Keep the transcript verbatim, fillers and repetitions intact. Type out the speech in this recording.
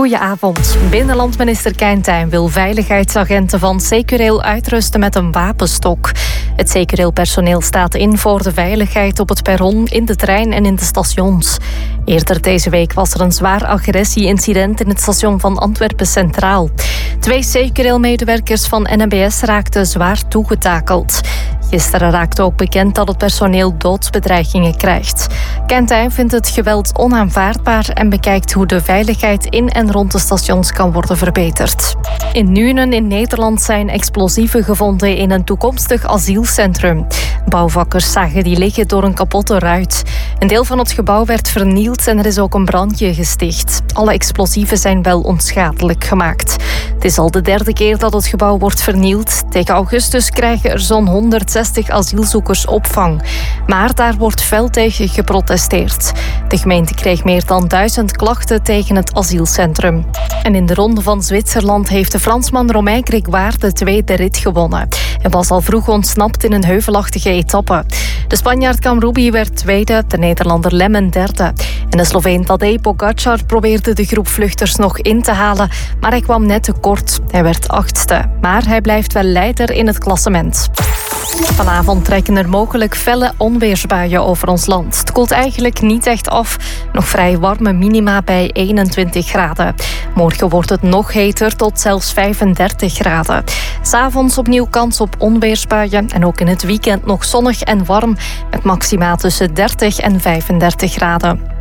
Goedenavond. Binnenlandminister Keintijn wil veiligheidsagenten van Secureel uitrusten met een wapenstok. Het Secureel-personeel staat in voor de veiligheid op het perron, in de trein en in de stations. Eerder deze week was er een zwaar agressie-incident in het station van Antwerpen Centraal. Twee Secureel-medewerkers van N M B S raakten zwaar toegetakeld. Gisteren raakte ook bekend dat het personeel doodsbedreigingen krijgt. Keintijn vindt het geweld onaanvaardbaar en bekijkt hoe de veiligheid in en rond de stations kan worden verbeterd. In Nuenen in Nederland zijn explosieven gevonden in een toekomstig asielcentrum. Bouwvakkers zagen die liggen door een kapotte ruit. Een deel van het gebouw werd vernield en er is ook een brandje gesticht. Alle explosieven zijn wel onschadelijk gemaakt. Het is al de derde keer dat het gebouw wordt vernield. Tegen augustus krijgen er zo'n honderdzestig asielzoekers opvang. Maar daar wordt fel tegen geprotesteerd. De gemeente kreeg meer dan duizend klachten tegen het asielcentrum. En in de ronde van Zwitserland heeft de Fransman Romain Grégoire de tweede rit gewonnen. Hij was al vroeg ontsnapt in een heuvelachtige etappe. De Spanjaard Kamroubi werd tweede, de Nederlander Lemmen derde. En de Sloveen Tadej Pogačar probeerde de groep vluchters nog in te halen, maar hij kwam net te kort. Hij werd achtste, maar hij blijft wel leider in het klassement. Vanavond trekken er mogelijk felle onweersbuien over ons land. Het koelt eigenlijk niet echt af. Nog vrij warme minima bij eenentwintig graden. Morgen wordt het nog heter tot zelfs vijfendertig graden. 'S Avonds opnieuw kans op onweersbuien. En ook in het weekend nog zonnig en warm. Met maxima tussen dertig en vijfendertig graden.